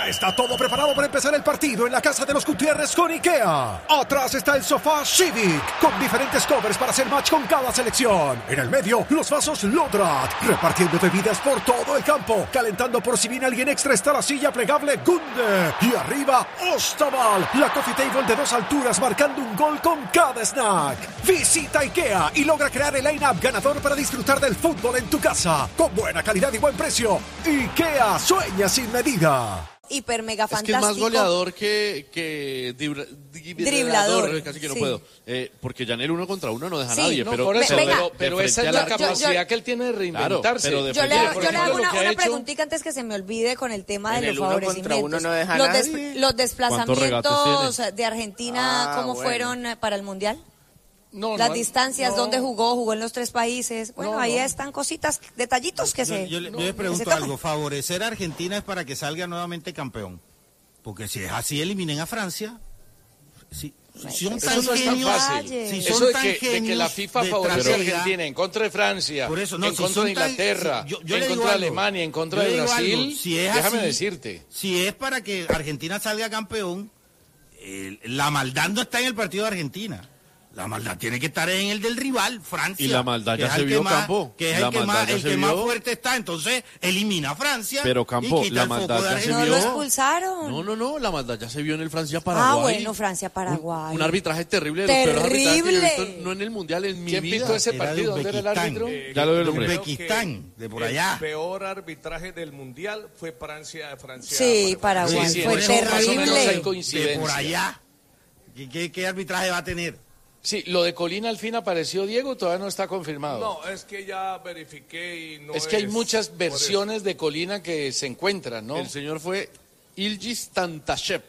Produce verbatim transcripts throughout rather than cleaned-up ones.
Ya está todo preparado para empezar el partido en la casa de los Gutiérrez con IKEA. Atrás está el sofá Civic, con diferentes covers para hacer match con cada selección. En el medio, los vasos Lodrat, repartiendo bebidas por todo el campo. Calentando por si viene alguien extra está la silla plegable Gunde. Y arriba, Ostaval, la coffee table de dos alturas marcando un gol con cada snack. Visita IKEA y logra crear el line-up ganador para disfrutar del fútbol en tu casa. Con buena calidad y buen precio. IKEA, sueña sin medida. Hiper mega fantástico. Es que es más goleador que, que dribla, driblador, driblador, casi que no sí. puedo. Eh, porque ya en el uno contra uno no deja Sí, a nadie. no, pero, por eso, pero, pero, pero esa es la capacidad yo, yo, que él tiene de reinventarse. Claro, pero yo le, defender, yo le hago una, una hecho, preguntita antes que se me olvide con el tema en de el los uno contra favorecimientos. uno no deja los, nadie. des, los desplazamientos de Argentina, Ah, ¿cómo bueno. fueron para el Mundial? no, Las no, distancias, no. ¿dónde jugó? Jugó en los tres países. Bueno, No, ahí no. están cositas, detallitos que Yo, se... yo le- no, yo le que pregunto se toman. algo. Favorecer a Argentina es para que salga nuevamente campeón. Porque si es así, eliminen a Francia. Si, si son Eso tan no es tan genios, fácil. si Eso son de tan que, de que la genios FIFA de favorece a estratega, Argentina en contra de Francia, Por eso, no, en si contra de son tan- Inglaterra, si- yo- yo en le digo contra de algo. Alemania, en contra Yo de le digo Brasil, algo, si es déjame así, decirte. Si es para que Argentina salga campeón, eh, la maldad no está en el partido de Argentina. La maldad tiene que estar en el del rival, Francia. Y la maldad que ya es se el que vio, más- Campo. Que es La el que, maldad más, ya el se que más vio. fuerte está. Entonces, elimina a Francia. Pero, Campo, y quita la el foco maldad de ya se Argentina. No lo vio. expulsaron. No, no, no, la maldad ya se vio en el Francia-Paraguay. Ah, bueno, Francia-Paraguay. Un, un arbitraje terrible, de los peores arbitrajes que yo he Terrible. visto, no en el Mundial, en mi ¿Quién vida. pitó ese Era de partido? ¿Dónde era el Uzbekistán. árbitro? Eh, Ya lo veo el de hombre. Uzbekistán, de por allá. El peor arbitraje del mundial fue Francia, Francia. Sí, Paraguay. Sí, sí, Fue en eso más o menos hay terrible. coincidencia. De por allá. ¿Qué, qué, qué arbitraje va a tener? Sí, lo de Colina al fin apareció, Diego, todavía no está confirmado. No, es que ya verifiqué y no es que hay es muchas por versiones de Colina que se encuentran, ¿no? El señor fue Ilgiz Tantashev,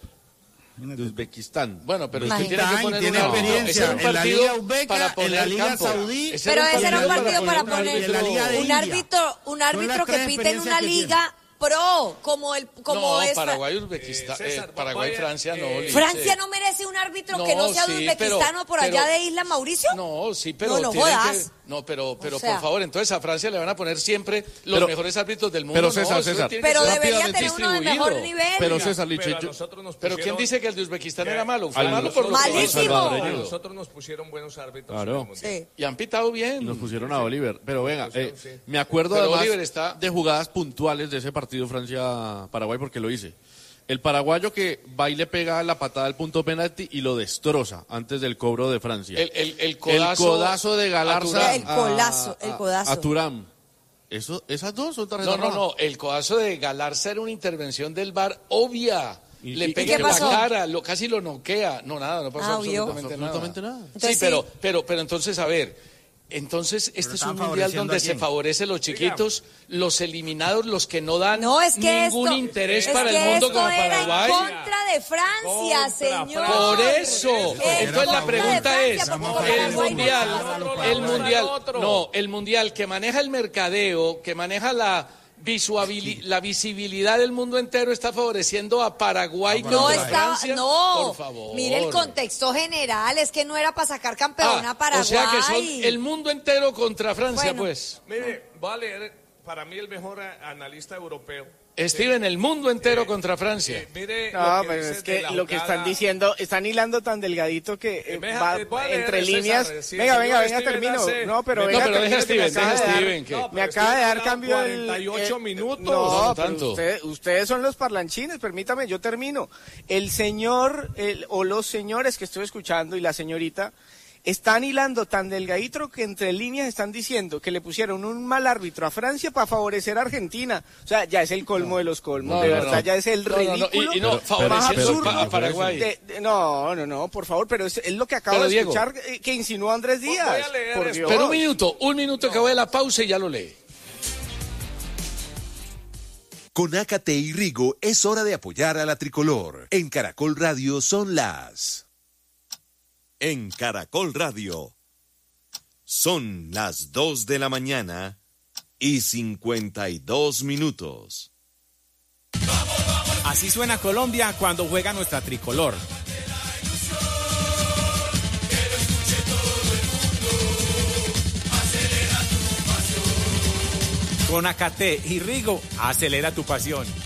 de Uzbekistán. Bueno, pero usted Imagínate. tiene que poner tiene un árbitro. experiencia Ese era un en la partido Liga Uzbeka, para en la poner Liga campo. Saudí. Ese Pero ese era un partido para un poner árbitro en la Liga de un India. árbitro, un árbitro las que tres pita en una experiencias que liga pro, como el como no, esta. Paraguay, Uzbekistán, Eh, César, eh, Paraguay, vaya, Francia, no. eh, Lice. Francia no merece un árbitro que No, no sea de sí, Uzbekistán pero- o por allá pero- de Isla Mauricio. No, sí, pero No, no tienen jodas. que- no, pero, pero O sea. por favor, entonces a Francia le van a poner siempre los Pero- mejores árbitros del mundo. pero no, César, eso César. tiene que Pero ser debería rápidamente tener uno de mejor distribuido. nivel. Pero Oiga, César Licho, pero a yo- nosotros nos Pero ¿quién pusieron- dice que el de Uzbekistán que- era malo? Fue Al- malo por lo que Malísimo. hizo. A salvadoreño. nosotros nos pusieron buenos árbitros. Claro. en el Mundial. Sí. Y han pitado bien. Nos pusieron a Oliver. Pero venga, eh, sí. me acuerdo Pero además Oliver está- de jugadas puntuales de ese partido Francia-Paraguay porque lo hice. El paraguayo que va y le pega la patada al punto penalti y lo destroza antes del cobro de Francia. El, el, el codazo, El codazo de a Galarza Turán. El colazo, el a- codazo. A Turán. Eso, esas dos son tarjetas No, no, rojas. no. El codazo de Galarza era una intervención del V A R obvia. ¿Y- Le y- pega ¿y qué en la pasó? cara, lo, casi lo noquea. No, nada, no pasó Ah, ¿vio? absolutamente, Absolutamente nada. nada. Entonces, sí, pero, sí. pero, pero entonces, a ver, entonces este es están un mundial favoreciendo donde a se quién. favorece los chiquitos, los eliminados, los que no dan No, es que ningún esto, interés es para que el mundo esto como era en Paraguay. contra de Francia, Contra señor. Francia. Por eso. Es Entonces la contra pregunta de es, Francia, porque el Paraguay no mundial, pasa nada. el mundial, otro. no, el mundial que maneja el mercadeo, que maneja la visuabili- la visibilidad del mundo entero está favoreciendo a Paraguay No contra estaba, Francia. no. Por favor. Mire el contexto general, es que no era para sacar campeón Ah, a Paraguay. o sea que son el mundo entero contra Francia, Bueno. pues. Mire, voy a leer para mí el mejor a- analista europeo. Steven, el mundo entero contra Francia. Eh, mire No, lo que pero dice es de que la lo que jugada. están diciendo, están hilando tan delgadito que eh, Eh, deja- va eh, voy a leer, entre César, líneas. eh, si el venga, señor venga, venga, Steven termino. hace- No, pero No, venga, pero deja termino, que Steven, me acaba deja de dar- Steven, que- No, me pero acaba de Steven dar ha cambio dado el cuarenta y ocho minutos. No, No pero tanto. usted- ustedes son los parlanchines, permítame, yo termino. El señor el, o los señores que estoy escuchando y la señorita están hilando tan delgadito que entre líneas están diciendo que le pusieron un mal árbitro a Francia para favorecer a Argentina. O sea, ya es el colmo de los colmos, No, de no, verdad, no. ya es el No, no, no, ridículo. y- y no, más favoreciendo absurdo a Paraguay. de- de- no, no, no, por favor, pero es, es lo que acabo Pero, de Diego. escuchar eh, que insinuó Andrés Díaz. Voy a leer por esto. Dios. Pero un minuto, un minuto que voy a la pausa y ya lo lee. Con Ácate y Rigo es hora de apoyar a la tricolor. En Caracol Radio son las... En Caracol Radio son las dos de la mañana y cincuenta y dos minutos. Así suena Colombia cuando juega nuestra tricolor. Con Ácate y Rigo, acelera tu pasión.